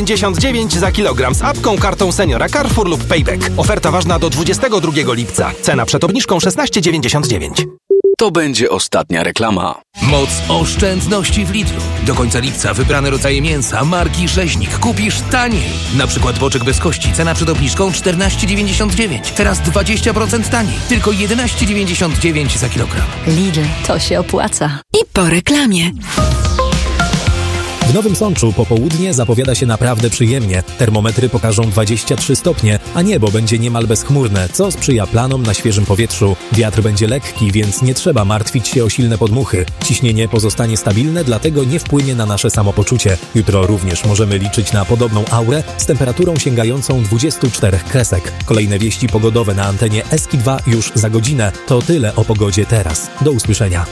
16,99 za kilogram z apką, kartą seniora Carrefour lub Payback. Oferta ważna do 22 lipca. Cena przed obniżką 16,99. To będzie ostatnia reklama. Moc oszczędności w Lidlu. Do końca lipca wybrane rodzaje mięsa marki Rzeźnik kupisz taniej. Na przykład boczek bez kości, cena przed obniżką 14,99. Teraz 20% taniej. Tylko 11,99 za kilogram. Lidl, to się opłaca. I po reklamie. W Nowym Sączu popołudnie zapowiada się naprawdę przyjemnie. Termometry pokażą 23 stopnie, a niebo będzie niemal bezchmurne, co sprzyja planom na świeżym powietrzu. Wiatr będzie lekki, więc nie trzeba martwić się o silne podmuchy. Ciśnienie pozostanie stabilne, dlatego nie wpłynie na nasze samopoczucie. Jutro również możemy liczyć na podobną aurę z temperaturą sięgającą 24 kresek. Kolejne wieści pogodowe na antenie Eski 2 już za godzinę. To tyle o pogodzie teraz. Do usłyszenia.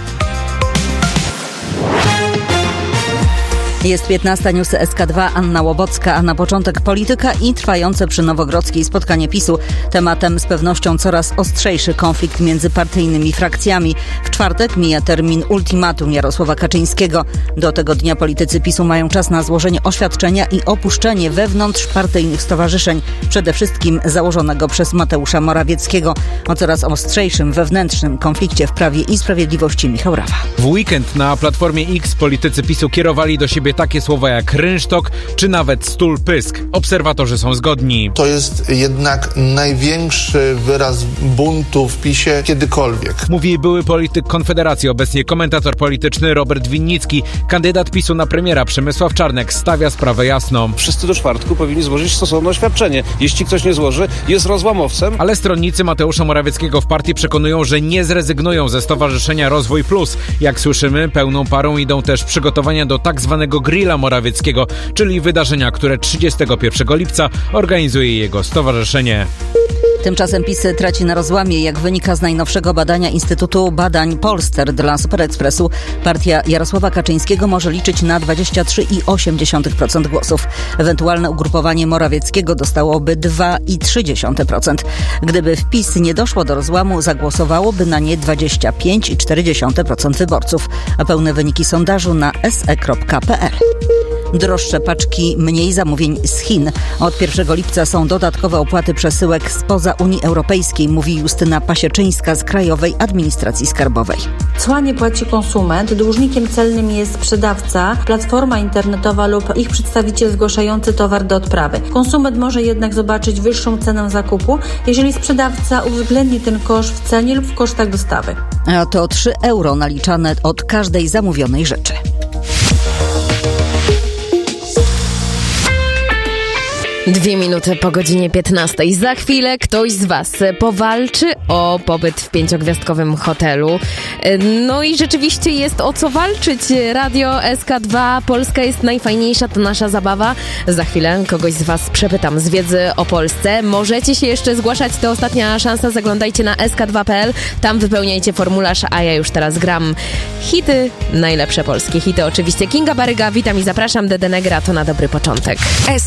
Jest 15, newsy SK2, Anna Łobocka, a na początek polityka i trwające przy Nowogrodzkiej spotkanie PiS-u. Tematem z pewnością coraz ostrzejszy konflikt między partyjnymi frakcjami. W czwartek mija termin ultimatum Jarosława Kaczyńskiego. Do tego dnia politycy PiS-u mają czas na złożenie oświadczenia i opuszczenie wewnątrzpartyjnych stowarzyszeń, przede wszystkim założonego przez Mateusza Morawieckiego. O coraz ostrzejszym wewnętrznym konflikcie w Prawie i Sprawiedliwości Michał Rawa. W weekend na Platformie X politycy PiS-u kierowali do siebie takie słowa jak rynsztok czy nawet stul pysk. Obserwatorzy są zgodni. To jest jednak największy wyraz buntu w PiS-ie kiedykolwiek. Mówi były polityk Konfederacji, obecnie komentator polityczny Robert Winnicki. Kandydat PiS-u na premiera Przemysław Czarnek stawia sprawę jasno. Wszyscy do czwartku powinni złożyć stosowne oświadczenie. Jeśli ktoś nie złoży, jest rozłamowcem. Ale stronnicy Mateusza Morawieckiego w partii przekonują, że nie zrezygnują ze Stowarzyszenia Rozwój Plus. Jak słyszymy, pełną parą idą też przygotowania do tak zwanego Grilla Morawieckiego, czyli wydarzenia, które 31 lipca organizuje jego stowarzyszenie. Tymczasem PiS traci na rozłamie. Jak wynika z najnowszego badania Instytutu Badań Polster dla Super Expressu, partia Jarosława Kaczyńskiego może liczyć na 23,8% głosów. Ewentualne ugrupowanie Morawieckiego dostałoby 2,3%. Gdyby w PiS nie doszło do rozłamu, zagłosowałoby na nie 25,4% wyborców. A pełne wyniki sondażu na se.pl. Droższe paczki, mniej zamówień z Chin. Od 1 lipca są dodatkowe opłaty przesyłek spoza Unii Europejskiej, mówi Justyna Pasieczyńska z Krajowej Administracji Skarbowej. Cła nie płaci konsument, dłużnikiem celnym jest sprzedawca, platforma internetowa lub ich przedstawiciel zgłaszający towar do odprawy. Konsument może jednak zobaczyć wyższą cenę zakupu, jeżeli sprzedawca uwzględni ten koszt w cenie lub w kosztach dostawy. A to 3 euro naliczane od każdej zamówionej rzeczy. Dwie minuty po godzinie 15. Za chwilę ktoś z Was powalczy o pobyt w 5-gwiazdkowym hotelu. No i rzeczywiście jest o co walczyć. Radio SK2, Polska jest najfajniejsza, to nasza zabawa. Za chwilę kogoś z Was przepytam z wiedzy o Polsce. Możecie się jeszcze zgłaszać, to ostatnia szansa. Zaglądajcie na sk2.pl, tam wypełniajcie formularz, a ja już teraz gram hity, najlepsze polskie hity oczywiście. Kinga Baryga, witam i zapraszam. Dede Negra, to na dobry początek.